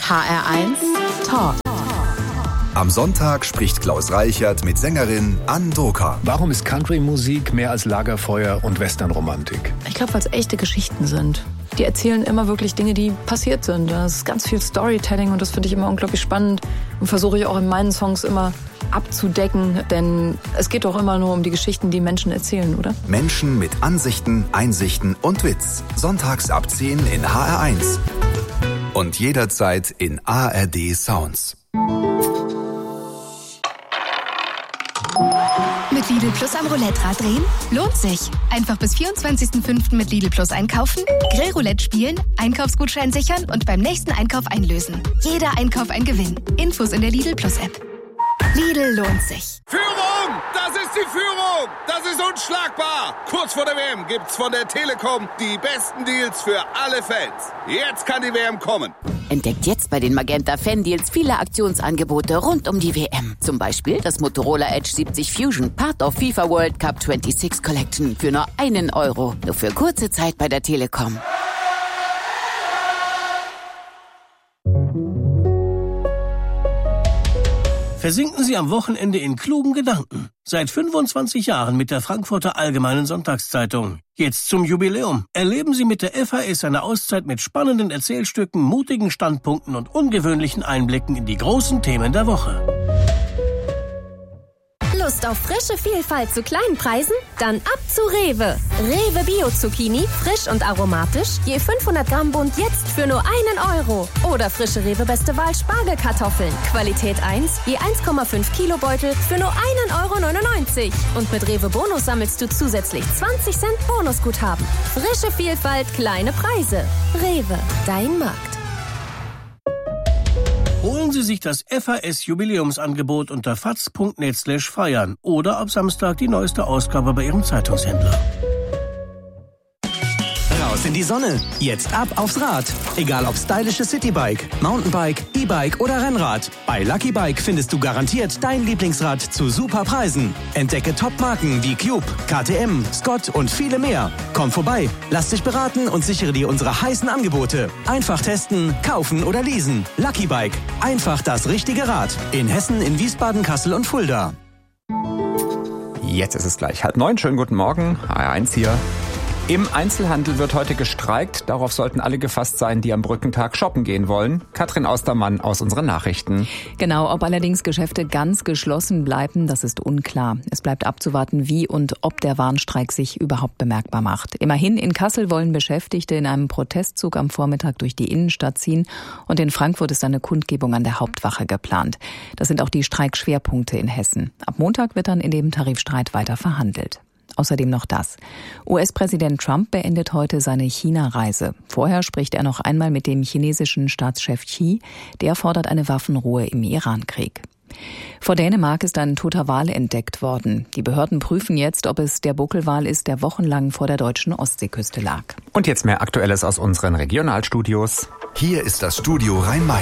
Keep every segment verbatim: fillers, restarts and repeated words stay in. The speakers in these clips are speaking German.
H R eins Talk. Am Sonntag spricht Klaus Reichert mit Sängerin Ann Doka. Warum ist Country-Musik mehr als Lagerfeuer und Westernromantik? Ich glaube, weil es echte Geschichten sind. Die erzählen immer wirklich Dinge, die passiert sind. Das ist ganz viel Storytelling und das finde ich immer unglaublich spannend und versuche ich auch in meinen Songs immer abzudecken, denn es geht doch immer nur um die Geschichten, die Menschen erzählen, oder? Menschen mit Ansichten, Einsichten und Witz. Sonntags ab zehn in H R eins. Und jederzeit in A R D Sounds. Mit Lidl Plus am Roulette-Rad drehen? Lohnt sich. Einfach bis vierundzwanzigsten fünften mit Lidl Plus einkaufen, Grillroulette spielen, Einkaufsgutschein sichern und beim nächsten Einkauf einlösen. Jeder Einkauf ein Gewinn. Infos in der Lidl Plus App. Lidl lohnt sich. Führung! Das ist die Führung! Das ist unschlagbar! Kurz vor der W M gibt's von der Telekom die besten Deals für alle Fans. Jetzt kann die W M kommen. Entdeckt jetzt bei den Magenta Fan Deals viele Aktionsangebote rund um die W M. Zum Beispiel das Motorola Edge siebzig Fusion, Part of FIFA World Cup sechsundzwanzig Collection für nur einen Euro. Nur für kurze Zeit bei der Telekom. Versinken Sie am Wochenende in klugen Gedanken. Seit fünfundzwanzig Jahren mit der Frankfurter Allgemeinen Sonntagszeitung. Jetzt zum Jubiläum. Erleben Sie mit der F A S eine Auszeit mit spannenden Erzählstücken, mutigen Standpunkten und ungewöhnlichen Einblicken in die großen Themen der Woche. Lust auf frische Vielfalt zu kleinen Preisen? Dann ab zu Rewe. Rewe Bio Zucchini, frisch und aromatisch, je fünfhundert Gramm Bund jetzt für nur einen Euro. Oder frische Rewe Beste Wahl Spargelkartoffeln, Qualität eins, je eins Komma fünf Kilo Beutel für nur einen Euro neunundneunzig. Und mit Rewe Bonus sammelst du zusätzlich zwanzig Cent Bonusguthaben. Frische Vielfalt, kleine Preise. Rewe, dein Markt. Holen Sie sich das F A S-Jubiläumsangebot unter faz punkt net slash feiern oder ab Samstag die neueste Ausgabe bei Ihrem Zeitungshändler. Raus in die Sonne. Jetzt ab aufs Rad. Egal ob stylisches Citybike, Mountainbike, E-Bike oder Rennrad. Bei Lucky Bike findest du garantiert dein Lieblingsrad zu super Preisen. Entdecke Top-Marken wie Cube, K T M, Scott und viele mehr. Komm vorbei, lass dich beraten und sichere dir unsere heißen Angebote. Einfach testen, kaufen oder leasen. Lucky Bike. Einfach das richtige Rad. In Hessen, in Wiesbaden, Kassel und Fulda. Jetzt ist es gleich halb neun. Schönen guten Morgen. H R eins hier. Im Einzelhandel wird heute gestreikt. Darauf sollten alle gefasst sein, die am Brückentag shoppen gehen wollen. Katrin Austermann aus unseren Nachrichten. Genau, ob allerdings Geschäfte ganz geschlossen bleiben, das ist unklar. Es bleibt abzuwarten, wie und ob der Warnstreik sich überhaupt bemerkbar macht. Immerhin, in Kassel wollen Beschäftigte in einem Protestzug am Vormittag durch die Innenstadt ziehen. Und in Frankfurt ist eine Kundgebung an der Hauptwache geplant. Das sind auch die Streikschwerpunkte in Hessen. Ab Montag wird dann in dem Tarifstreit weiter verhandelt. Außerdem noch das. U S-Präsident Trump beendet heute seine China-Reise. Vorher spricht er noch einmal mit dem chinesischen Staatschef Xi. Der fordert eine Waffenruhe im Iran-Krieg. Vor Dänemark ist ein toter Wal entdeckt worden. Die Behörden prüfen jetzt, ob es der Buckelwal ist, der wochenlang vor der deutschen Ostseeküste lag. Und jetzt mehr Aktuelles aus unseren Regionalstudios. Hier ist das Studio Rhein-Main.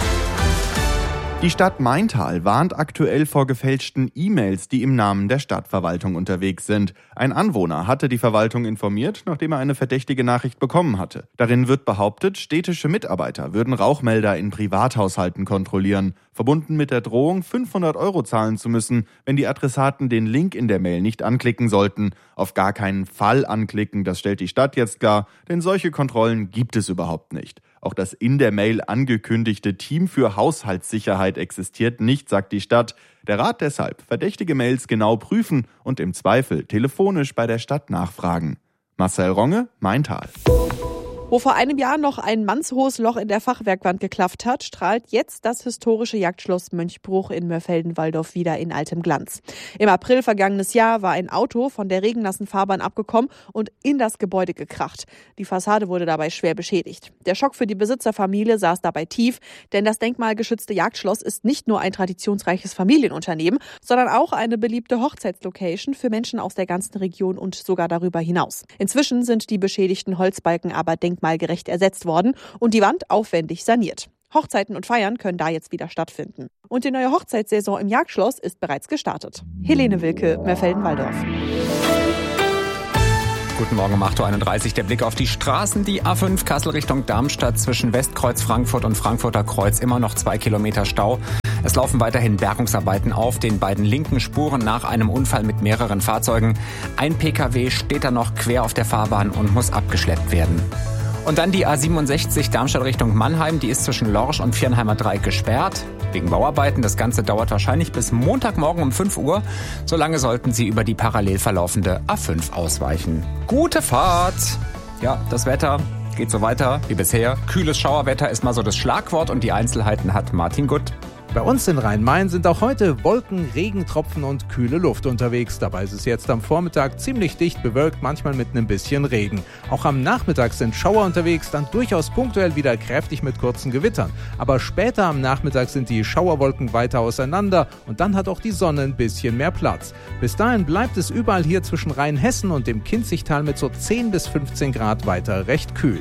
Die Stadt Maintal warnt aktuell vor gefälschten E-Mails, die im Namen der Stadtverwaltung unterwegs sind. Ein Anwohner hatte die Verwaltung informiert, nachdem er eine verdächtige Nachricht bekommen hatte. Darin wird behauptet, städtische Mitarbeiter würden Rauchmelder in Privathaushalten kontrollieren, verbunden mit der Drohung, fünfhundert Euro zahlen zu müssen, wenn die Adressaten den Link in der Mail nicht anklicken sollten. Auf gar keinen Fall anklicken, das stellt die Stadt jetzt klar, denn solche Kontrollen gibt es überhaupt nicht. Auch das in der Mail angekündigte Team für Haushaltssicherheit existiert nicht, sagt die Stadt. Der Rat deshalb verdächtige Mails genau prüfen und im Zweifel telefonisch bei der Stadt nachfragen. Marcel Ronge, Maintal. Wo vor einem Jahr noch ein mannshohes Loch in der Fachwerkwand geklafft hat, strahlt jetzt das historische Jagdschloss Mönchbruch in Mörfelden-Walldorf wieder in altem Glanz. Im April vergangenes Jahr war ein Auto von der regennassen Fahrbahn abgekommen und in das Gebäude gekracht. Die Fassade wurde dabei schwer beschädigt. Der Schock für die Besitzerfamilie saß dabei tief, denn das denkmalgeschützte Jagdschloss ist nicht nur ein traditionsreiches Familienunternehmen, sondern auch eine beliebte Hochzeitslocation für Menschen aus der ganzen Region und sogar darüber hinaus. Inzwischen sind die beschädigten Holzbalken aber denkmalgeschützt denkmalgerecht ersetzt worden und die Wand aufwendig saniert. Hochzeiten und Feiern können da jetzt wieder stattfinden. Und die neue Hochzeitssaison im Jagdschloss ist bereits gestartet. Helene Wilke, Mörfelden-Walldorf. Guten Morgen um acht Uhr einunddreißig. Der Blick auf die Straßen. Die A fünf Kassel Richtung Darmstadt zwischen Westkreuz Frankfurt und Frankfurter Kreuz. Immer noch zwei Kilometer Stau. Es laufen weiterhin Bergungsarbeiten auf den beiden linken Spuren nach einem Unfall mit mehreren Fahrzeugen. Ein Pkw steht da noch quer auf der Fahrbahn und muss abgeschleppt werden. Und dann die A siebenundsechzig Darmstadt Richtung Mannheim. Die ist zwischen Lorsch und Viernheimer Dreieck gesperrt. Wegen Bauarbeiten. Das Ganze dauert wahrscheinlich bis Montagmorgen um fünf Uhr. Solange sollten Sie über die parallel verlaufende A fünf ausweichen. Gute Fahrt! Ja, das Wetter geht so weiter wie bisher. Kühles Schauerwetter ist mal so das Schlagwort und die Einzelheiten hat Martin Gutt. Bei uns in Rhein-Main sind auch heute Wolken, Regentropfen und kühle Luft unterwegs. Dabei ist es jetzt am Vormittag ziemlich dicht bewölkt, manchmal mit einem bisschen Regen. Auch am Nachmittag sind Schauer unterwegs, dann durchaus punktuell wieder kräftig mit kurzen Gewittern. Aber später am Nachmittag sind die Schauerwolken weiter auseinander und dann hat auch die Sonne ein bisschen mehr Platz. Bis dahin bleibt es überall hier zwischen Rheinhessen und dem Kinzigtal mit so zehn bis fünfzehn Grad weiter recht kühl.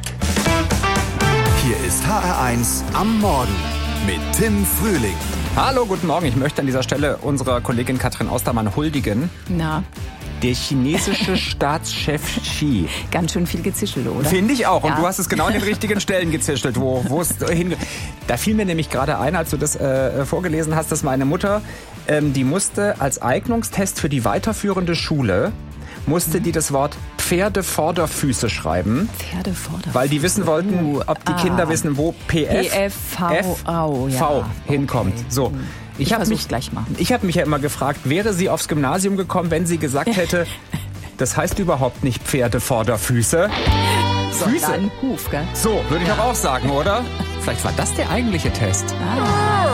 Hier ist H R eins am Morgen mit Tim Frühling. Hallo, guten Morgen. Ich möchte an dieser Stelle unserer Kollegin Katrin Ostermann huldigen. Na? Der chinesische Staatschef Xi. Ganz schön viel gezischelt, oder? Finde ich auch. Und ja. du hast es genau an den richtigen Stellen gezischelt, wo wo es hin. Da fiel mir nämlich gerade ein, als du das äh, vorgelesen hast, dass meine Mutter, ähm, die musste als Eignungstest für die weiterführende Schule, musste mhm. die das Wort Pferdevorderfüße schreiben. Pferdevorderfüße. Weil die wissen wollten, ob die ah. Kinder wissen, wo P F, P F V, F, oh, ja. V hinkommt. Okay. So. Ich, ich habe mich gleich machen. Ich habe mich ja immer gefragt, wäre sie aufs Gymnasium gekommen, wenn sie gesagt hätte, das heißt überhaupt nicht Pferdevorderfüße. Füße. Huf, gell? So, würde ich ja. doch auch sagen, oder? Vielleicht war das der eigentliche Test. Ah.